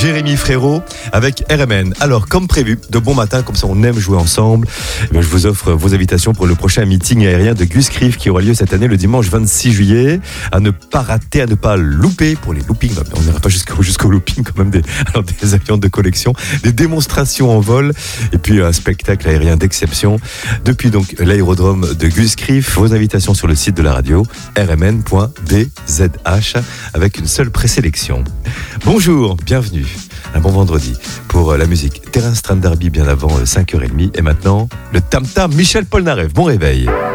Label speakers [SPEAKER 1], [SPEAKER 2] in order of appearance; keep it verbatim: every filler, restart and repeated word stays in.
[SPEAKER 1] Jérémy Frérot avec R M N. Alors, comme prévu, de bon matin, comme ça on aime jouer ensemble, eh bien, je vous offre vos invitations pour le prochain meeting aérien de Gus Criff qui aura lieu cette année le dimanche vingt-six juillet. À ne pas rater, à ne pas louper pour les loopings. On n'ira pas jusqu'au, jusqu'au looping, quand même, des, alors des avions de collection, des démonstrations en vol et puis un spectacle aérien d'exception. Depuis donc l'aérodrome de Gus Criff, vos invitations sur le site de la radio r m n point d z h avec une seule présélection. Bonjour, bienvenue. Un bon vendredi pour la musique Terrain Strand Derby bien avant cinq heures trente et maintenant le Tam Tam Michel Polnareff. Bon réveil.